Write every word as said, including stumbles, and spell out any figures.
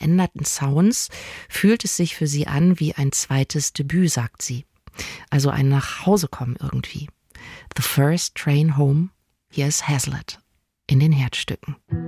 veränderten Sounds fühlt es sich für sie an wie ein zweites Debüt, sagt sie. Also ein Nachhausekommen irgendwie. The First Train Home. Hier ist Hazlitt in den Herzstücken.